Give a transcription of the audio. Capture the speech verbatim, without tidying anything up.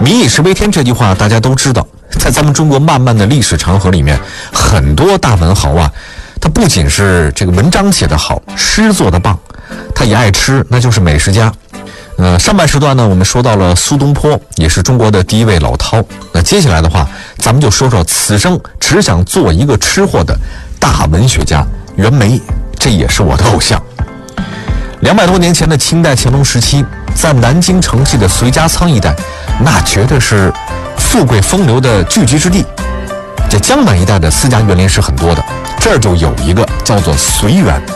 民以食为天这句话大家都知道，在咱们中国漫漫的历史长河里面，很多大文豪啊，他不仅是这个文章写得好，诗做得棒，他也爱吃，那就是美食家。呃，上半时段呢，我们说到了苏东坡，也是中国的第一位老饕。那接下来的话，咱们就说说此生只想做一个吃货的大文学家袁枚，这也是我的偶像。两百多年前的清代乾隆时期，在南京城西的随家仓一带，那绝对是富贵风流的聚集之地。这江南一带的私家园林是很多的，这儿就有一个叫做随园。